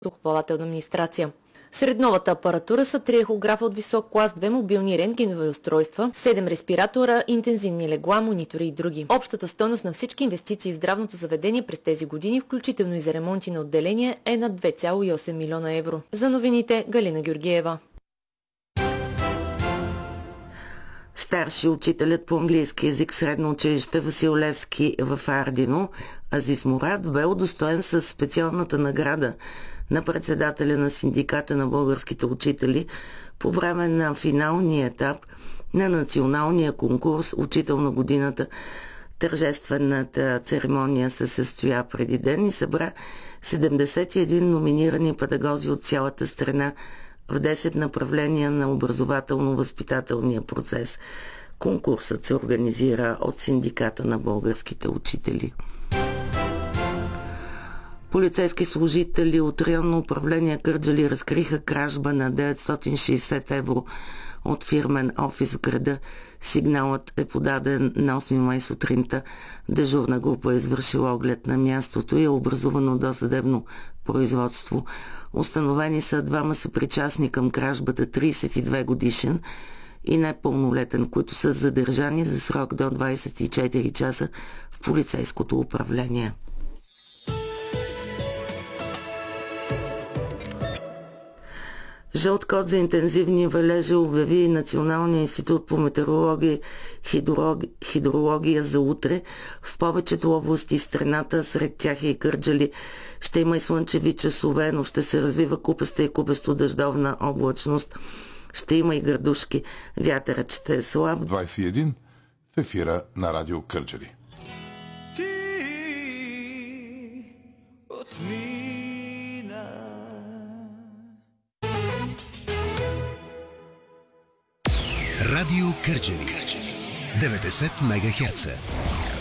въздухоплавателна администрация. Сред новата апаратура са 3 ехографа от висок клас, 2 мобилни рентгенови устройства, 7 респиратора, интензивни легла, монитори и други. Общата стойност на всички инвестиции в здравното заведение през тези години, включително и за ремонти на отделения, е над 2,8 милиона евро. За новините, Галина Георгиева. Старши учителят по английски език в средно училище Васил Левски в Ардино, Азис Мурад, бе удостоен с специалната награда на председателя на синдиката на българските учители по време на финалния етап на националния конкурс Учител на годината. Тържествената церемония се състоя преди ден и събра 71 номинирани педагози от цялата страна в 10 направления на образователно-възпитателния процес. Конкурсът се организира от синдиката на българските учители. Полицейски служители от районно управление Кърджали разкриха кражба на 960 евро от фирмен офис в града. Сигналът е подаден на 8 май сутринта. Дежурна група е извършила оглед на мястото и е образувано досъдебно производство. Установени са двама съпричастни към кражбата, 32 годишен и непълнолетен, които са задържани за срок до 24 часа в полицейското управление. Жълт код за интензивни валежи обяви Националния институт по метеорология и хидрология за утре. В повечето области страната, сред тях и Кърджали, ще има и слънчеви часове, но ще се развива купеста и купесто-дъждовна облачност. Ще има и градушки. Вятърът ще е слаб. 21 в ефира на радио Кърджали. Радио Кърджали 90 МГц.